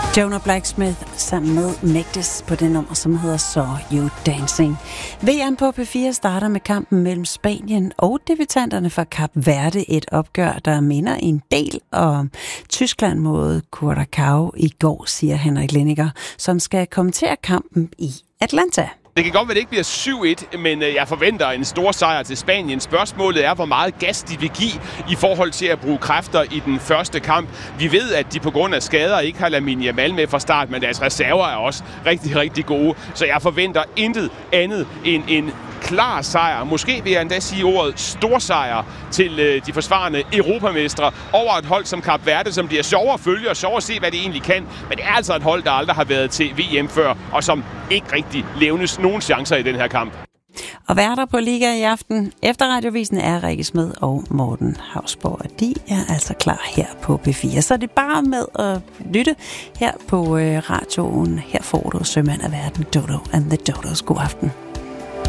Jonah Blacksmith sammen med Magdes på det nummer, som hedder Saw You Dancing. VM på P4 starter med kampen mellem Spanien og debutanterne fra Kap Verde. Et opgør, der minder en del om Tyskland mod Curaçao i går, siger Henrik Lenniger, som skal kommentere kampen i Atlanta. Det kan godt være, det ikke bliver 7-1, men jeg forventer en stor sejr til Spanien. Spørgsmålet er, hvor meget gas de vil give i forhold til at bruge kræfter i den første kamp. Vi ved, at de på grund af skader ikke har Lamine Yamal med fra start, men deres reserver er også rigtig, rigtig gode. Så jeg forventer intet andet end en klar sejr. Måske vil jeg endda sige ordet storsejr til de forsvarende europamestre over et hold som Kap Verde, som bliver sjovere at følge og sjovere at se, hvad det egentlig kan. Men det er altså et hold, der aldrig har været til VM før, og som ikke rigtig levnes nogen chancer i den her kamp. Og værter på Liga i aften efter radiovisen er Rikke Smed og Morten Hausborg, og de er altså klar her på P4. Så er det bare med at lytte her på radioen. Her får du Sømand af Verden, Dodo and the Dodos. God aften.